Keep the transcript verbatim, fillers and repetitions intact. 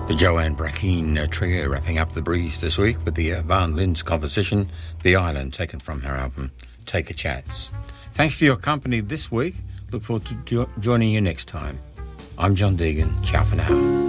The Joanne Brackeen uh, trio wrapping up The Breeze this week with the uh, Van Lins composition, The Island, taken from her album, Take a Chance. Thanks for your company this week. Look forward to jo- joining you next time. I'm John Deegan. Ciao for now.